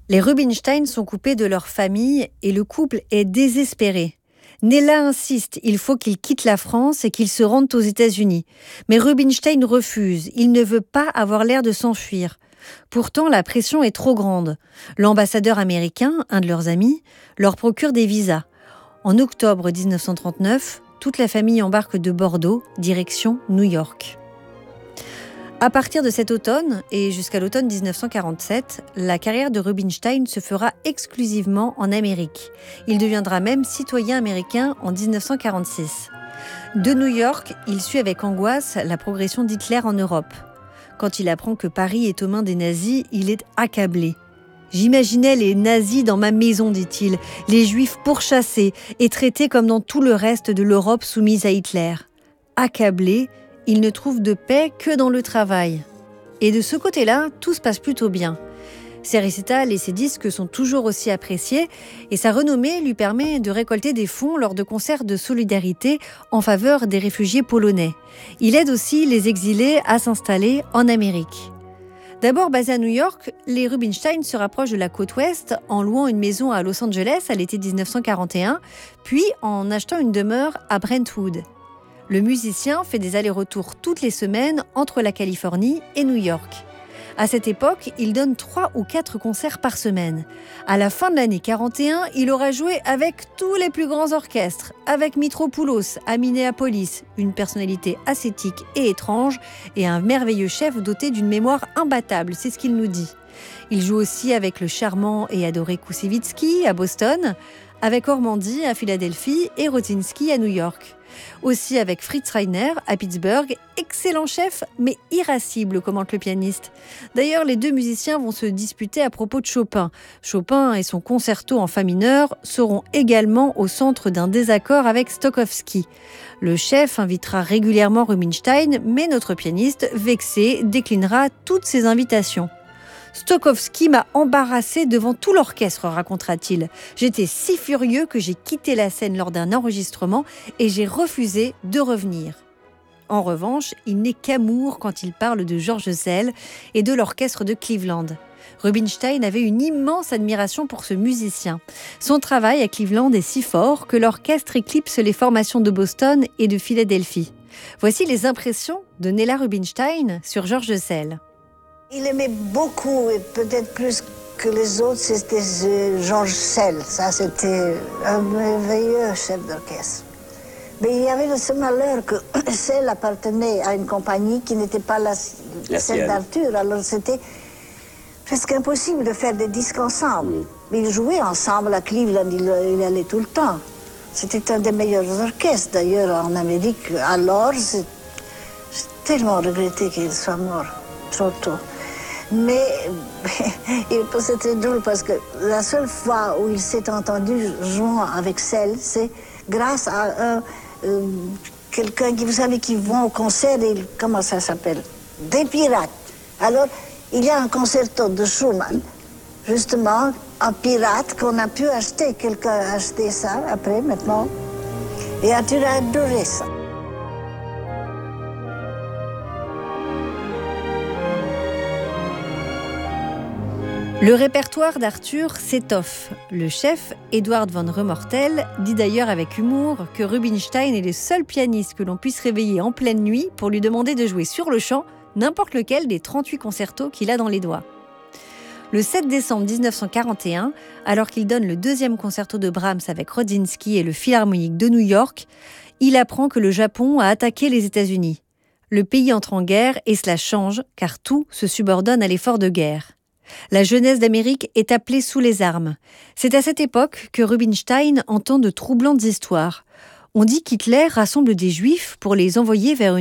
Les Rubinstein sont coupés de leur famille et le couple est désespéré. Nella insiste, il faut qu'il quitte la France et qu'il se rende aux États-Unis. Mais Rubinstein refuse, il ne veut pas avoir l'air de s'enfuir. Pourtant, la pression est trop grande. L'ambassadeur américain, un de leurs amis, leur procure des visas. En octobre 1939, toute la famille embarque de Bordeaux, direction New York. À partir de cet automne et jusqu'à l'automne 1947, la carrière de Rubinstein se fera exclusivement en Amérique. Il deviendra même citoyen américain en 1946. De New York, il suit avec angoisse la progression d'Hitler en Europe. Quand il apprend que Paris est aux mains des nazis, il est accablé. « J'imaginais les nazis dans ma maison, dit-il, les juifs pourchassés et traités comme dans tout le reste de l'Europe soumise à Hitler. Accablé, il ne trouve de paix que dans le travail. Et de ce côté-là, tout se passe plutôt bien. Ses récitals et ses disques sont toujours aussi appréciés et sa renommée lui permet de récolter des fonds lors de concerts de solidarité en faveur des réfugiés polonais. Il aide aussi les exilés à s'installer en Amérique. D'abord basés à New York, les Rubinstein se rapprochent de la côte ouest en louant une maison à Los Angeles à l'été 1941, puis en achetant une demeure à Brentwood. Le musicien fait des allers-retours toutes les semaines entre la Californie et New York. À cette époque, il donne 3 ou 4 concerts par semaine. À la fin de l'année 41, il aura joué avec tous les plus grands orchestres, avec Mitropoulos à Minneapolis, une personnalité ascétique et étrange, et un merveilleux chef doté d'une mémoire imbattable, c'est ce qu'il nous dit. Il joue aussi avec le charmant et adoré Koussevitzky à Boston, avec Ormandy à Philadelphie et Rosinski à New York. Aussi avec Fritz Reiner à Pittsburgh, excellent chef mais irascible, commente le pianiste. D'ailleurs, les deux musiciens vont se disputer à propos de Chopin. Chopin et son concerto en fa mineur seront également au centre d'un désaccord avec Stokowski. Le chef invitera régulièrement Rubinstein, mais notre pianiste, vexé, déclinera toutes ses invitations. Stokowski m'a embarrassé devant tout l'orchestre, racontera-t-il. J'étais si furieux que j'ai quitté la scène lors d'un enregistrement et j'ai refusé de revenir. En revanche, il n'est qu'amour quand il parle de George Szell et de l'orchestre de Cleveland. Rubinstein avait une immense admiration pour ce musicien. Son travail à Cleveland est si fort que l'orchestre éclipse les formations de Boston et de Philadelphie. Voici les impressions de Nella Rubinstein sur George Szell. Il aimait beaucoup, et peut-être plus que les autres, c'était George Szell. Ça, c'était un merveilleux chef d'orchestre. Mais il y avait ce malheur que Szell appartenait à une compagnie qui n'était pas celle d'Arthur. Alors c'était presque impossible de faire des disques ensemble. Mais ils jouaient ensemble à Cleveland, il allait tout le temps. C'était un des meilleurs orchestres, d'ailleurs, en Amérique. Alors, j'ai tellement regretté qu'il soit mort trop tôt. Mais c'était drôle parce que la seule fois où il s'est entendu jouant avec Szell, c'est grâce à quelqu'un qui, vous savez, qui vont au concert, comment ça s'appelle? Des pirates. Alors, il y a un concerto de Schumann, justement, en pirate, qu'on a pu acheter. Quelqu'un a acheté ça après, maintenant. Et Arthur a adoré ça. Le répertoire d'Arthur s'étoffe. Le chef, Eduard von Remortel, dit d'ailleurs avec humour que Rubinstein est le seul pianiste que l'on puisse réveiller en pleine nuit pour lui demander de jouer sur le champ n'importe lequel des 38 concertos qu'il a dans les doigts. Le 7 décembre 1941, alors qu'il donne le 2e concerto de Brahms avec Rosinski et le Philharmonique de New York, il apprend que le Japon a attaqué les États-Unis. Le pays entre en guerre et cela change car tout se subordonne à l'effort de guerre. La jeunesse d'Amérique est appelée sous les armes. C'est à cette époque que Rubinstein entend de troublantes histoires. On dit qu'Hitler rassemble des Juifs pour les envoyer vers une